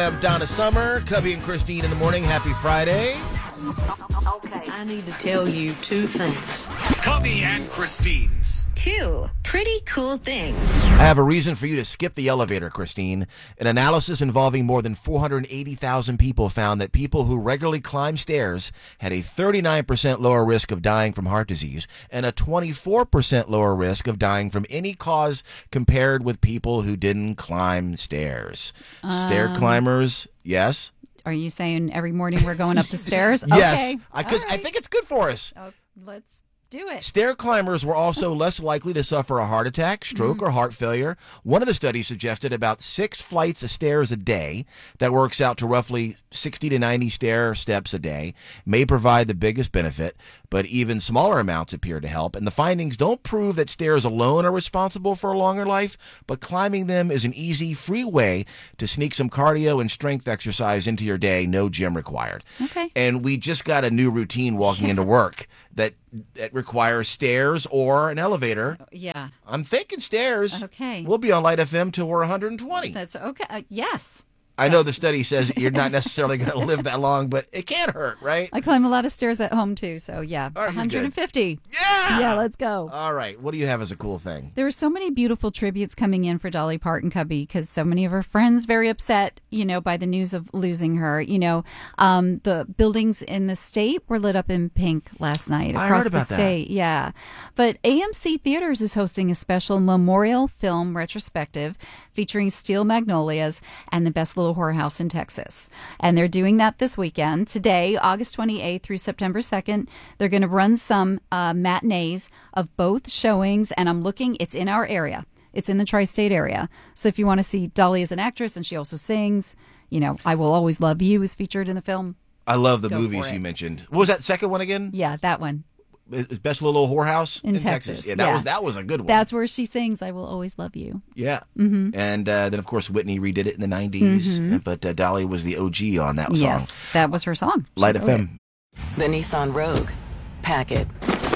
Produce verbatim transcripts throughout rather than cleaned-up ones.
M, Donna Summer, Cubby and Christine in the morning. Happy Friday. Okay. I need to tell you two things. Cubby and Christine's Two pretty cool things. I have a reason for you to skip the elevator, Christine. An analysis involving more than four hundred eighty thousand people found that people who regularly climb stairs had a thirty-nine percent lower risk of dying from heart disease and a twenty-four percent lower risk of dying from any cause compared with people who didn't climb stairs. Um, Stair climbers, yes. Are you saying every morning we're going up the stairs? Yes. Okay. I, right. I think it's good for us. Oh, let's do it. Stair climbers were also less likely to suffer a heart attack, stroke, mm-hmm. or heart failure. One of the studies suggested about six flights of stairs a day, that works out to roughly sixty to ninety stair steps a day, may provide the biggest benefit, but even smaller amounts appear to help. And the findings don't prove that stairs alone are responsible for a longer life, but climbing them is an easy, free way to sneak some cardio and strength exercise into your day, no gym required. Okay. And we just got a new routine walking yeah. into work that that requires stairs or an elevator. Yeah. I'm thinking stairs. Okay. We'll be on Light F M till we're one hundred twenty. That's okay. Uh, yes. I know the study says you're not necessarily going to live that long, but it can hurt, right? I climb a lot of stairs at home, too. So, yeah, right, one hundred fifty. Yeah! Yeah, let's go. All right. What do you have as a cool thing? There are so many beautiful tributes coming in for Dolly Parton, Cubby, because so many of her friends very upset, you know, by the news of losing her. You know, um, the buildings in the state were lit up in pink last night across I heard about the state. That. Yeah. But A M C Theaters is hosting a special memorial film retrospective featuring Steel Magnolias and the Best Little Whorehouse in Texas. And they're doing that this weekend. Today, August twenty-eighth through September second, they're going to run some uh, matinees of both showings. And I'm looking, it's in our area. It's in the tri-state area. So if you want to see Dolly as an actress, and she also sings, you know, I Will Always Love You is featured in the film. I love the Go movies you mentioned. What was that second one again? Yeah, that one. Best Little Whorehouse in, in Texas. Texas. Yeah, that yeah. was that was a good one. That's where she sings "I Will Always Love You." Yeah, mm-hmm. and uh, then of course Whitney redid it in the nineties, mm-hmm. but uh, Dolly was the O G on that song. Yes, that was her song. Light F M. The Nissan Rogue. Pack it.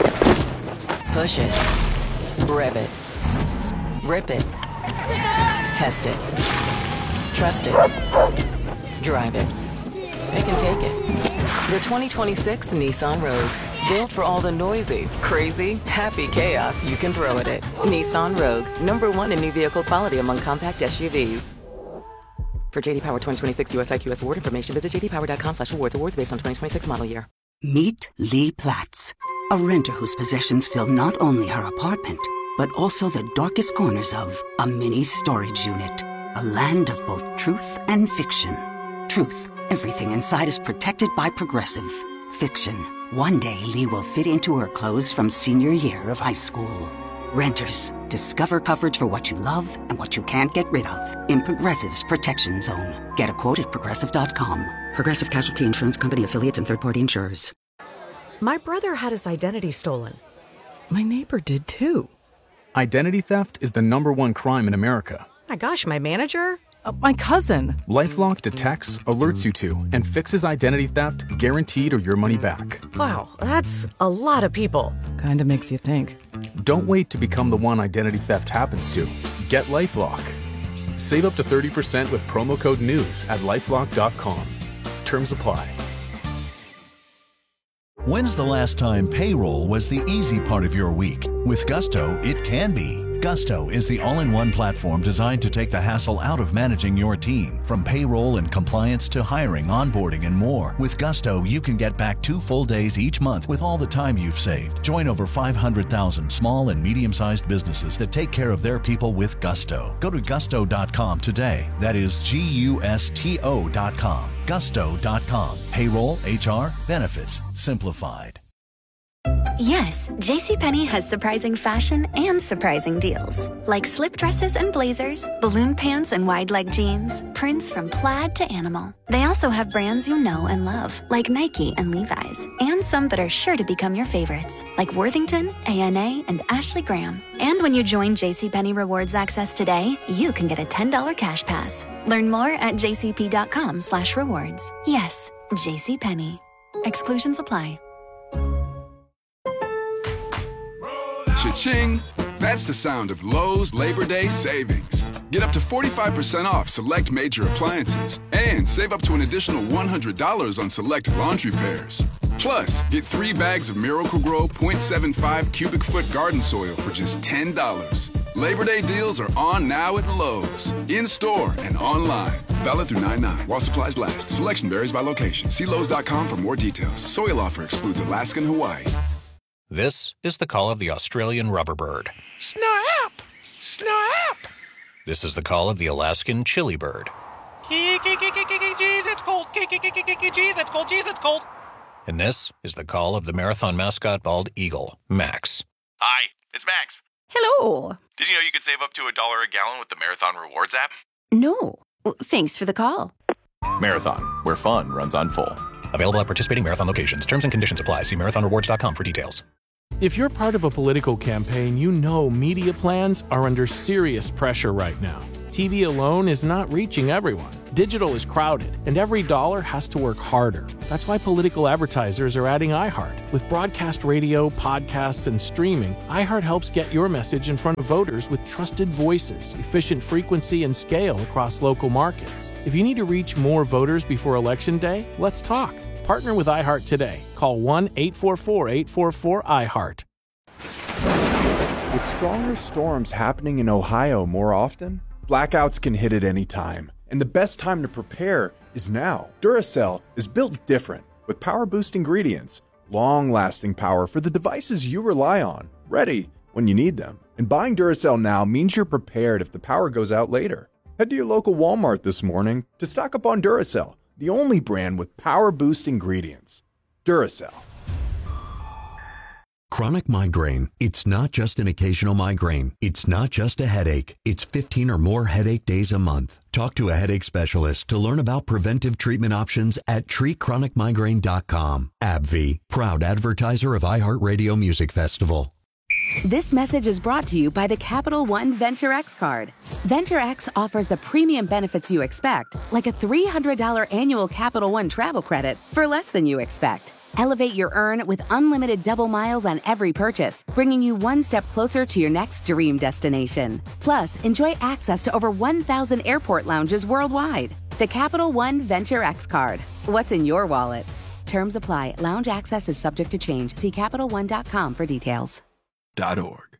Push it. Rev it. Rip it. Test it. Trust it. Drive it. It can take it. The twenty twenty-six Nissan Rogue. Built for all the noisy, crazy, happy chaos you can throw at it. Nissan Rogue, number one in new vehicle quality among compact S U Vs. For J D Power twenty twenty-six U S I Q S award information, visit j d power dot com slash awards. Awards based on twenty twenty-six model year. Meet Lee Platts, a renter whose possessions fill not only her apartment, but also the darkest corners of a mini storage unit. A land of both truth and fiction. Truth, everything inside is protected by Progressive. Fiction, one day Lee will fit into her clothes from senior year of high school. Renters, discover coverage for what you love and what you can't get rid of in Progressive's Protection Zone. Get a quote at progressive dot com. Progressive Casualty Insurance Company affiliates and third-party insurers. My brother had his identity stolen. My neighbor did too. Identity theft is the number one crime in America. My gosh, my manager? Uh, my cousin. LifeLock detects, alerts you to, and fixes identity theft guaranteed or your money back. Wow, that's a lot of people. Kinda makes you think. Don't wait to become the one identity theft happens to. Get LifeLock. Save up to thirty percent with promo code NEWS at lifelock dot com. Terms apply. When's the last time payroll was the easy part of your week? With Gusto, it can be. Gusto is the all-in-one platform designed to take the hassle out of managing your team. From payroll and compliance to hiring, onboarding, and more. With Gusto, you can get back two full days each month with all the time you've saved. Join over five hundred thousand small and medium-sized businesses that take care of their people with Gusto. Go to gusto dot com today. That is G U S T O dot com. gusto dot com. Payroll, H R, benefits, simplified. Yes, JCPenney has surprising fashion and surprising deals. Like slip dresses and blazers, balloon pants and wide leg jeans, prints from plaid to animal. They also have brands you know and love, like Nike and Levi's, and some that are sure to become your favorites, like Worthington, A N A, and Ashley Graham. And when you join JCPenney Rewards Access today, you can get a ten dollars cash pass. Learn more at jcp.com slash rewards. Yes, JCPenney. Exclusions apply. Cha-ching! That's the sound of Lowe's Labor Day savings. Get up to forty-five percent off select major appliances and save up to an additional one hundred dollars on select laundry pairs. Plus, get three bags of Miracle-Gro point seven five cubic foot garden soil for just ten dollars. Labor Day deals are on now at Lowe's, in-store and online. Valid through nine nine while supplies last. Selection varies by location. See Lowe's dot com for more details. Soil offer excludes Alaska and Hawaii. This is the call of the Australian rubberbird. Snap! Snap! This is the call of the Alaskan chili bird. Jeez, it's cold. Jeez, it's cold. Jeez, it's cold. And this is the call of the marathon mascot bald eagle, Max. Hi, it's Max. Hello. Did you know you could save up to a dollar a gallon with the Marathon Rewards app? No. Well, thanks for the call. Marathon, where fun runs on full. Available at participating Marathon locations. Terms and conditions apply. See marathon rewards dot com for details. If you're part of a political campaign, you know media plans are under serious pressure right now. T V alone is not reaching everyone. Digital is crowded, and every dollar has to work harder. That's why political advertisers are adding iHeart. With broadcast radio, podcasts, and streaming, iHeart helps get your message in front of voters with trusted voices, efficient frequency, and scale across local markets. If you need to reach more voters before Election Day, let's talk. Partner with iHeart today. Call one eight four four, eight four four, iHeart. With stronger storms happening in Ohio more often, blackouts can hit at any time, and the best time to prepare is now. Duracell is built different, with power-boost ingredients, long-lasting power for the devices you rely on, ready when you need them. And buying Duracell now means you're prepared if the power goes out later. Head to your local Walmart this morning to stock up on Duracell, the only brand with power-boost ingredients. Duracell. Chronic migraine. It's not just an occasional migraine. It's not just a headache. It's fifteen or more headache days a month. Talk to a headache specialist to learn about preventive treatment options at treat chronic migraine dot com. AbbVie, proud advertiser of iHeartRadio Music Festival. This message is brought to you by the Capital One Venture X card. Venture X offers the premium benefits you expect, like a three hundred dollars annual Capital One travel credit for less than you expect. Elevate your earn with unlimited double miles on every purchase, bringing you one step closer to your next dream destination. Plus, enjoy access to over one thousand airport lounges worldwide. The Capital One Venture X card. What's in your wallet? Terms apply. Lounge access is subject to change. See Capital One dot com for details. Dot org.